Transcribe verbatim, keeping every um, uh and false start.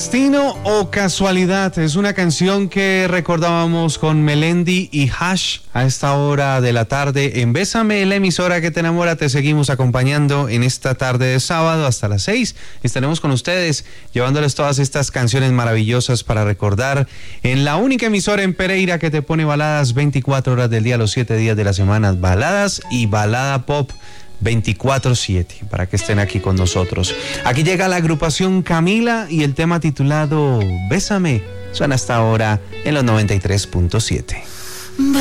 Destino o casualidad es una canción que recordábamos con Melendi y Hash a esta hora de la tarde en Bésame, la emisora que te enamora. Te seguimos acompañando en esta tarde de sábado hasta las seis. Estaremos con ustedes llevándoles todas estas canciones maravillosas para recordar en la única emisora en Pereira que te pone baladas veinticuatro horas del día, los siete días de la semana, baladas y balada pop veinticuatro siete, para que estén aquí con nosotros. Aquí llega la agrupación Camila y el tema titulado Bésame suena hasta ahora en los noventa y tres punto siete.